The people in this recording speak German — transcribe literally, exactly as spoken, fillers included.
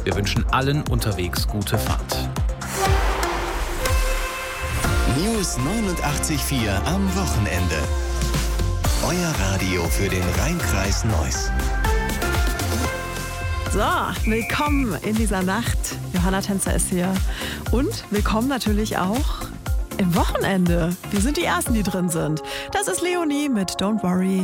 Wir wünschen allen unterwegs gute Fahrt. News neunundachtzig Komma vier am Wochenende. Euer Radio für den Rhein-Kreis Neuss. So, willkommen in dieser Nacht. Johanna Tänzer ist hier. Und willkommen natürlich auch im Wochenende. Wir sind die Ersten, die drin sind. Das ist Leonie mit Don't Worry.